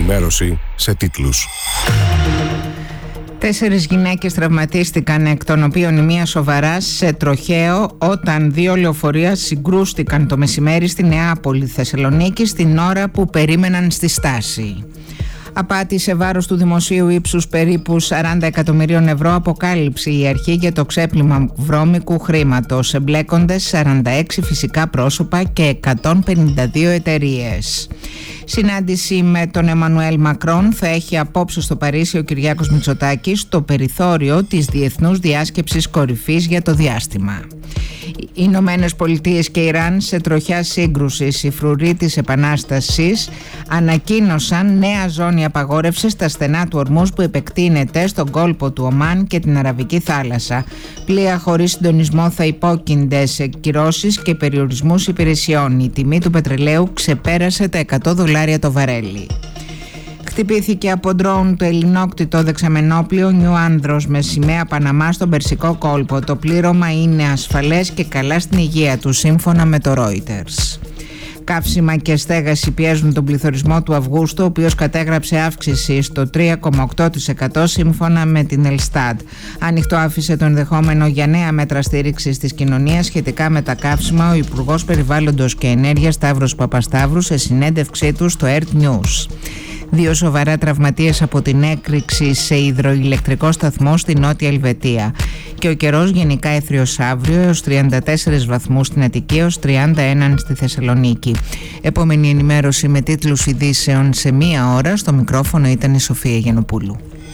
ενημέρωση σε τίτλους. 4 γυναίκες τραυματίστηκαν, εκ των οποίων η μία σοβαρά, σε τροχαίο, όταν 2 λεωφορεία συγκρούστηκαν το μεσημέρι στη Νεάπολη, Θεσσαλονίκη, την ώρα που περίμεναν στη στάση. Απάτη σε βάρος του δημοσίου ύψους περίπου 40 εκατομμυρίων ευρώ αποκάλυψε η αρχή για το ξέπλυμα βρώμικου χρήματος. Εμπλέκονται 46 φυσικά πρόσωπα και 152 εταιρείες. Συνάντηση με τον Εμμανουέλ Μακρόν θα έχει απόψε στο Παρίσι ο Κυριάκος Μητσοτάκης, στο περιθώριο της Διεθνούς Διάσκεψης Κορυφής για το διάστημα. Οι Ηνωμένες Πολιτείες και Ιράν σε τροχιά σύγκρουσης. Οι φρουροί της Επανάστασης ανακοίνωσαν νέα ζώνη απαγόρευσης στα στενά του Ορμούζ που επεκτείνεται στον κόλπο του Ομάν και την Αραβική θάλασσα. Πλοία χωρίς συντονισμό θα υπόκεινται σε κυρώσεις και περιορισμούς υπηρεσιών. Η τιμή του πετρελαίου ξεπέρασε τα $100 το βαρέλι. Χτυπήθηκε από ντρόουν το ελληνόκτητο δεξαμενόπλοιο Νιου Άνδρος με σημαία Παναμά στον Περσικό κόλπο. Το πλήρωμα είναι ασφαλές και καλά στην υγεία του, σύμφωνα με το Reuters. Καύσιμα και στέγαση πιέζουν τον πληθωρισμό του Αυγούστου, ο οποίος κατέγραψε αύξηση στο 3,8% σύμφωνα με την Ελστάτ. Ανοιχτό άφησε το ενδεχόμενο για νέα μέτρα στήριξης της κοινωνίας σχετικά με τα καύσιμα ο Υπουργός Περιβάλλοντος και Ενέργειας Σταύρος Παπασταύρου σε συνέντευξή του στο Earth News. 2 σοβαρά τραυματίες από την έκρηξη σε υδροηλεκτρικό σταθμό στη Νότια Ελβετία. Και ο καιρός γενικά έθριος αύριο, έως 34 βαθμούς στην Αττική, έως 31 στη Θεσσαλονίκη. Επόμενη ενημέρωση με τίτλους ειδήσεων σε 1 ώρα. Στο μικρόφωνο ήταν η Σοφία Γιαννοπούλου.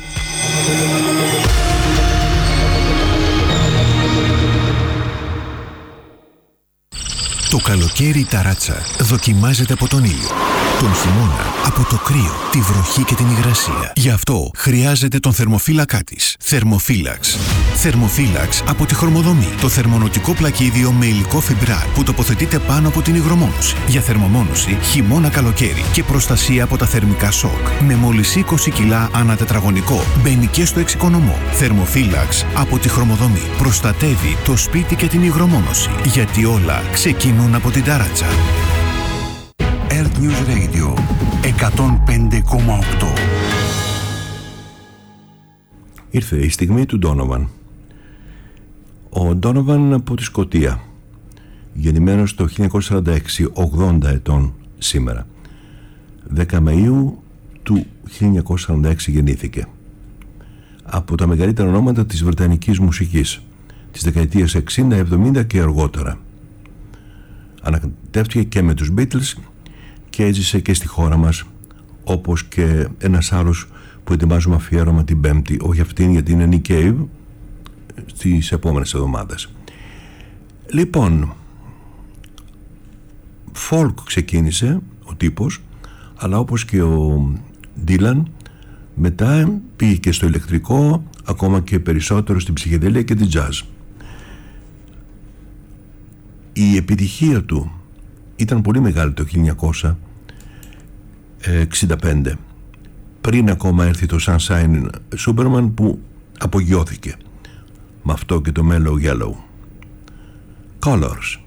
Το καλοκαίρι η ταράτσα δοκιμάζεται από τον ήλιο, τον χειμώνα από το κρύο, τη βροχή και την υγρασία. Γι' αυτό χρειάζεται τον θερμοφύλακά της. Θερμοφύλαξ. Θερμοφύλαξ από τη Χρωμοδομή. Το θερμονοτικό πλακίδιο με υλικό φιμπράρ που τοποθετείται πάνω από την υγρομόνωση. Για θερμομόνωση χειμώνα-καλοκαίρι και προστασία από τα θερμικά σοκ. Με μόλις 20 κιλά ανά τετραγωνικό. Μπαίνει και στο εξοικονομό. Θερμοφύλαξ από τη Χρωμοδομή. Προστατεύει το σπίτι και την υγρομόνωση. Γιατί όλα ξεκινούν από την ταράτσα. Earth News Radio 105,8. Ήρθε η στιγμή του Ντόνοβαν. Ο Ντόνοβαν από τη Σκωτία, γεννημένος το 1946, 80 ετών σήμερα. 10 Μαΐου του 1946 γεννήθηκε. Από τα μεγαλύτερα ονόματα της βρετανικής μουσικής της δεκαετίας 60, 70 και αργότερα. Ανακατεύτηκε και με τους Beatles και έζησε και στη χώρα μας, όπως και ένας άλλος που ετοιμάζουμε αφιέρωμα την Πέμπτη, όχι αυτήν γιατί είναι Nick Cave, στις επόμενες εβδομάδες. Λοιπόν, folk ξεκίνησε ο τύπος, αλλά όπως και ο Dylan μετά πήγε και στο ηλεκτρικό, ακόμα και περισσότερο στην ψυχεδέλεια και την jazz. Η επιτυχία του ήταν πολύ μεγάλη το 1965, πριν ακόμα έρθει το Sunshine Superman που απογειώθηκε με αυτό και το Mellow Yellow. Colors.